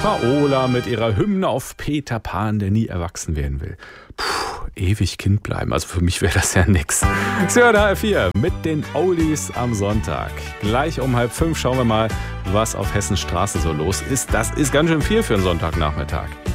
Paola mit ihrer Hymne auf Peter Pan, der nie erwachsen werden will. Ewig Kind bleiben, also für mich wäre das ja nix. Sie hören HR4 mit den Oldies am Sonntag. Gleich um 4:30 schauen wir mal, was auf Hessens Straße so los ist. Das ist ganz schön viel für einen Sonntagnachmittag.